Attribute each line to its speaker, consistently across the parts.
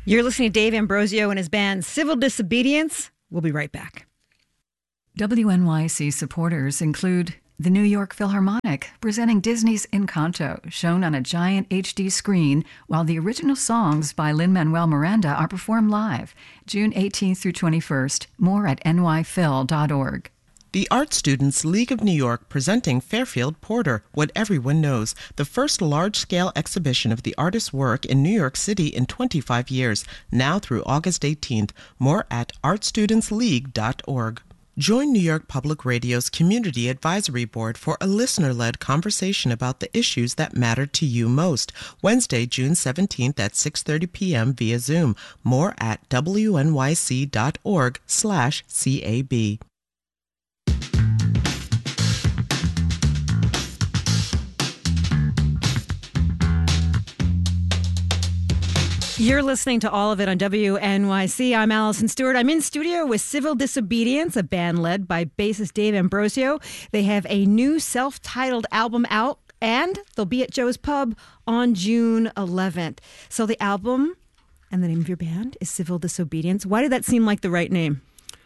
Speaker 1: You're listening to Dave Ambrosio and his band Civil Disobedience. We'll be right back.
Speaker 2: WNYC supporters include the New York Philharmonic, presenting Disney's Encanto, shown on a giant HD screen, while the original songs by Lin-Manuel Miranda are performed live, June 18th through 21st. More at nyphil.org.
Speaker 3: The Art Students League of New York presenting Fairfield Porter, What Everyone Knows, the first large-scale exhibition of the artist's work in New York City in 25 years, now through August 18th. More at artstudentsleague.org. Join New York Public Radio's Community Advisory Board for a listener-led conversation about the issues that matter to you most. Wednesday, June 17th at 6:30 p.m. via Zoom. More at wnyc.org/CAB.
Speaker 1: You're listening to all of it on WNYC. I'm Allison Stewart. I'm in studio with Civil Disobedience, a band led by bassist Dave Ambrosio. They have a new self-titled album out, and they'll be at Joe's Pub on June 11th. So the album and the name of your band is Civil Disobedience. Why did that seem like the right name?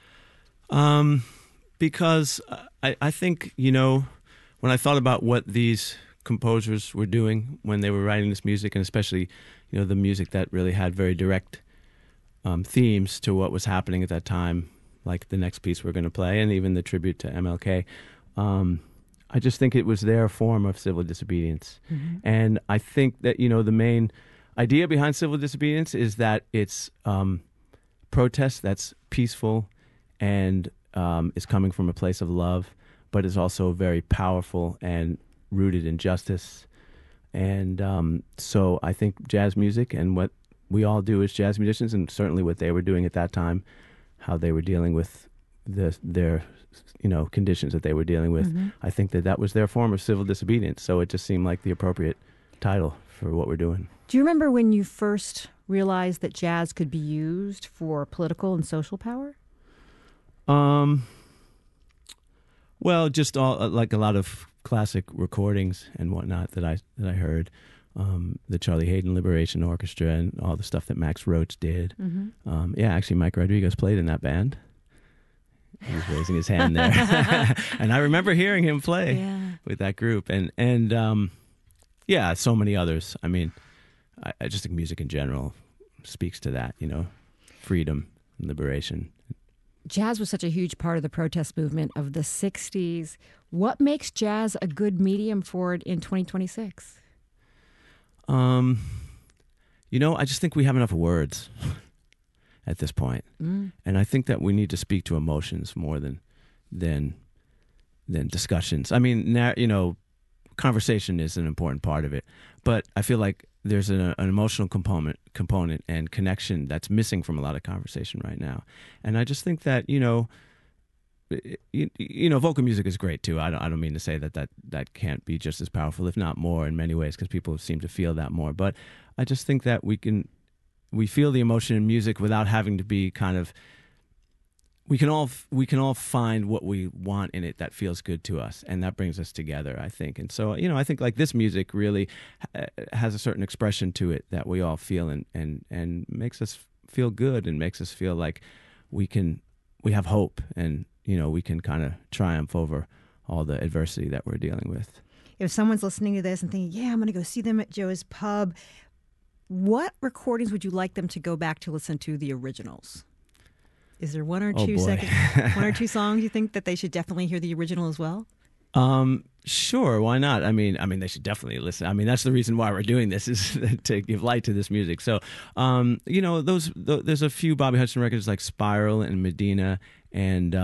Speaker 4: Because I think, when I thought about what these composers were doing when they were writing this music, and especially the music that really had very direct themes to what was happening at that time, like the next piece we're going to play, and even the tribute to MLK. I just think it was their form of civil disobedience. Mm-hmm. And I think that, the main idea behind civil disobedience is that it's protest that's peaceful and is coming from a place of love, but is also very powerful and rooted in justice. And so I think jazz music and what we all do as jazz musicians, and certainly what they were doing at that time, how they were dealing with their conditions that they were dealing with, mm-hmm. I think that was their form of civil disobedience. So it just seemed like the appropriate title for what we're doing.
Speaker 1: Do you remember when you first realized that jazz could be used for political and social power?
Speaker 4: Well, just all like a lot of classic recordings and whatnot that I heard, the Charlie Hayden Liberation Orchestra and all the stuff that Max Roach did. Mm-hmm. Actually, Mike Rodriguez played in that band. He was raising his hand there, and I remember hearing him play with that group, and so many others. I mean, I just think music in general speaks to that, freedom and liberation.
Speaker 1: Jazz was such a huge part of the protest movement of the 60s. What makes jazz a good medium for it in 2026?
Speaker 4: I just think we have enough words at this point. And I think that we need to speak to emotions more than discussions. I mean, conversation is an important part of it, but I feel like there's an emotional component and connection that's missing from a lot of conversation right now. And I just think that, vocal music is great too. I don't mean to say that can't be just as powerful, if not more, in many ways, because people seem to feel that more. But I just think that we feel the emotion in music without having to be kind of. We can all find what we want in it that feels good to us, and that brings us together, I think. And so, I think like this music really has a certain expression to it that we all feel and makes us feel good and makes us feel like we have hope, and we can kind of triumph over all the adversity that we're dealing with.
Speaker 1: If someone's listening to this and thinking, I'm going to go see them at Joe's Pub, what recordings would you like them to go back to listen to the originals? Is there one or two songs you think that they should definitely hear the original as well?
Speaker 4: Sure, why not? I mean, they should definitely listen. I mean, that's the reason why we're doing this, is to give light to this music. So, there's a few Bobby Hutcherson records like Spiral and Medina, and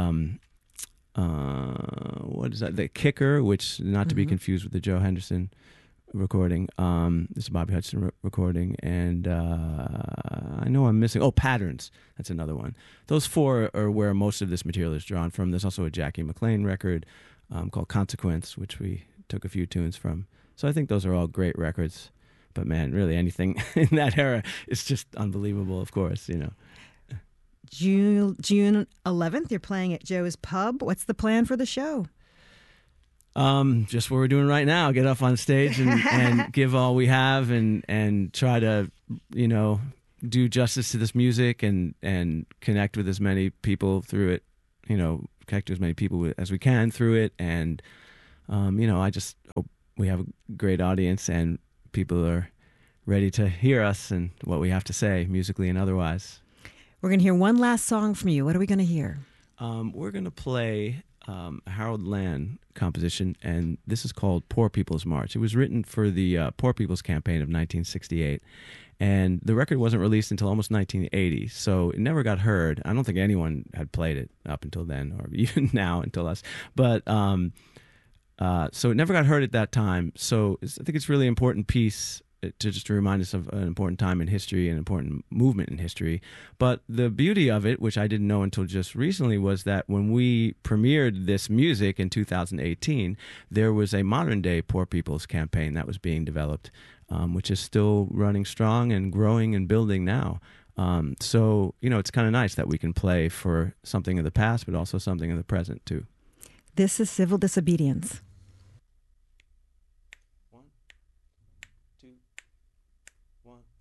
Speaker 4: what is that? The Kicker, which not to be confused with the Joe Henderson recording. This is a Bobby Hutcherson recording, and I know I'm missing. Oh, Patterns. That's another one. Those four are where most of this material is drawn from. There's also a Jackie McLean record called Consequence, which we took a few tunes from. So I think those are all great records. But man, really anything in that era is just unbelievable, of course,
Speaker 1: June 11th, you're playing at Joe's Pub. What's the plan for the show?
Speaker 4: Just what we're doing right now, get up on stage and give all we have and try to, do justice to this music and connect with as many people through it, connect with as many people as we can through it. And, I just hope we have a great audience and people are ready to hear us and what we have to say musically and otherwise.
Speaker 1: We're going to hear one last song from you. What are we going to hear?
Speaker 4: We're going to play a Harold Land composition, and this is called Poor People's March. It was written for the Poor People's Campaign of 1968, and the record wasn't released until almost 1980, so it never got heard. I don't think anyone had played it up until then, or even now until us. But so it never got heard at that time. So I think it's a really important piece to just to remind us of an important time in history, an important movement in history. But the beauty of it, which I didn't know until just recently, was that when we premiered this music in 2018, there was a modern-day Poor People's Campaign that was being developed, which is still running strong and growing and building now. So, it's kind of nice that we can play for something of the past, but also something of the present, too.
Speaker 1: This is Civil Disobedience.
Speaker 4: 1, 2, 1.